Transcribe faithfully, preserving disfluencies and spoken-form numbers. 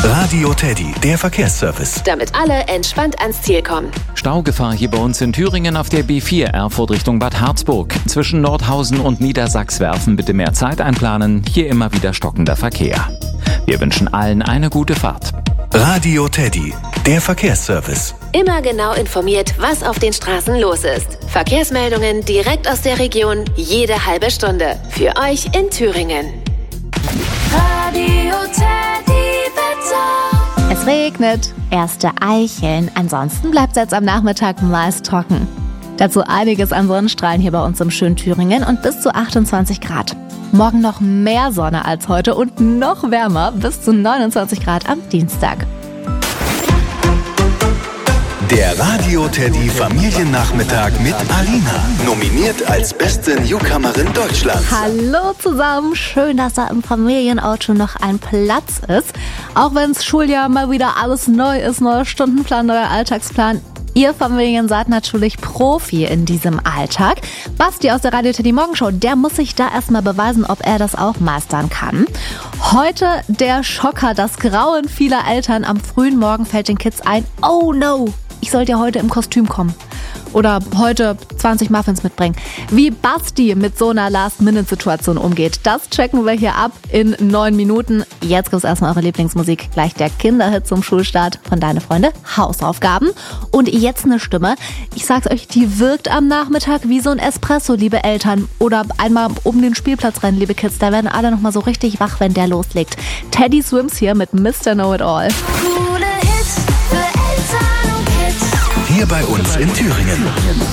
Radio Teddy, der Verkehrsservice. Damit alle entspannt ans Ziel kommen. Staugefahr hier bei uns in Thüringen auf der B vier Erfurt Richtung Bad Harzburg. Zwischen Nordhausen und Niedersachswerfen bitte mehr Zeit einplanen. Hier immer wieder stockender Verkehr. Wir wünschen allen eine gute Fahrt. Radio Teddy, der Verkehrsservice. Immer genau informiert, was auf den Straßen los ist. Verkehrsmeldungen direkt aus der Region, jede halbe Stunde. Für euch in Thüringen. Radio Teddy Wetter. Es regnet, erste Eicheln. Ansonsten bleibt es jetzt am Nachmittag meist trocken. Dazu einiges an Sonnenstrahlen hier bei uns im schönen Thüringen und bis zu achtundzwanzig Grad. Morgen noch mehr Sonne als heute und noch wärmer, bis zu neunundzwanzig Grad am Dienstag. Der Radio Teddy Familiennachmittag mit Alina. Nominiert als beste Newcomerin Deutschlands. Hallo zusammen, schön, dass da im Familienauto noch ein Platz ist. Auch wenn es Schuljahr mal wieder alles neu ist, neuer Stundenplan, neuer Alltagsplan. Ihr Familien seid natürlich Profi in diesem Alltag. Basti aus der Radio Teddy Morgenshow, der muss sich da erstmal beweisen, ob er das auch meistern kann. Heute der Schocker, das Grauen vieler Eltern. Am frühen Morgen fällt den Kids ein, oh no, ich sollte ja heute im Kostüm kommen. Oder heute zwanzig Muffins mitbringen. Wie Basti mit so einer Last-Minute-Situation umgeht, das checken wir hier ab in neun Minuten. Jetzt gibt es erstmal eure Lieblingsmusik. Gleich der Kinderhit zum Schulstart von Deine Freunde. Hausaufgaben. Und jetzt eine Stimme. Ich sag's euch, die wirkt am Nachmittag wie so ein Espresso, liebe Eltern. Oder einmal um den Spielplatz rennen, liebe Kids. Da werden alle nochmal so richtig wach, wenn der loslegt. Teddy Swims hier mit Mister Know-It-All. Coole Hits für Eltern und Kids. Hier bei uns in Thüringen.